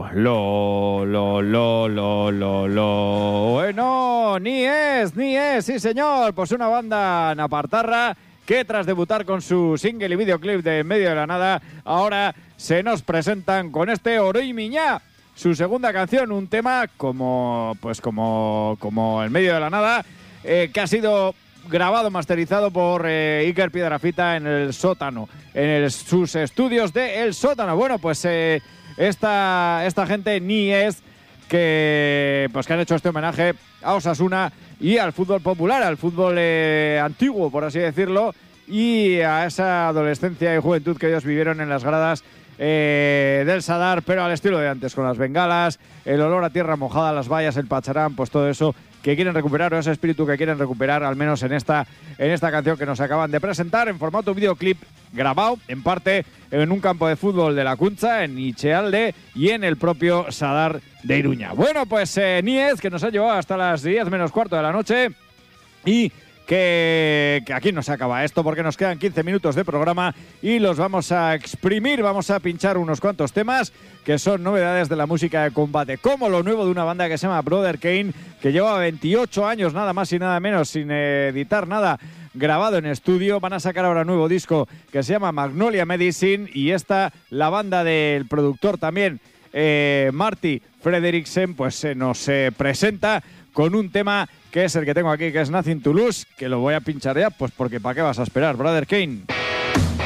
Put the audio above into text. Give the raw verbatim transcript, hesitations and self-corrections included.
lo, lo, lo, lo, lo, lo, lo. Bueno, ni es, ni es, sí señor. Pues una banda napartarra que tras debutar con su single y videoclip de En medio de la nada, ahora se nos presentan con este Oroi Miñá, su segunda canción, un tema como, pues como, como En medio de la nada, eh, que ha sido grabado, masterizado por eh, Iker Piedrafita en el sótano, en el, sus estudios de El Sótano. Bueno, pues eh, esta, esta gente ni es que, pues, que han hecho este homenaje a Osasuna y al fútbol popular, al fútbol eh, antiguo, por así decirlo, y a esa adolescencia y juventud que ellos vivieron en las gradas eh, del Sadar, pero al estilo de antes, con las bengalas, el olor a tierra mojada, las vallas, el pacharán, pues todo eso que quieren recuperar, o ese espíritu que quieren recuperar, al menos en esta, en esta canción que nos acaban de presentar, en formato videoclip grabado, en parte en un campo de fútbol de la Cuncha, en Ichealde, y en el propio Sadar de Iruña. Bueno, pues eh, Niez, que nos ha llevado hasta las diez menos cuarto de la noche, y que, que aquí no se acaba esto, porque nos quedan quince minutos de programa y los vamos a exprimir, vamos a pinchar unos cuantos temas que son novedades de la música de combate, como lo nuevo de una banda que se llama Brother Kane, que lleva veintiocho años nada más y nada menos sin editar nada grabado en estudio. Van a sacar ahora un nuevo disco que se llama Magnolia Medicine, y esta, la banda del productor también, eh, Marty Frederiksen, pues se nos eh, presenta con un tema que es el que tengo aquí, que es Nothing to Lose, que lo voy a pinchar ya, pues porque ¿para qué vas a esperar? Brother Kane.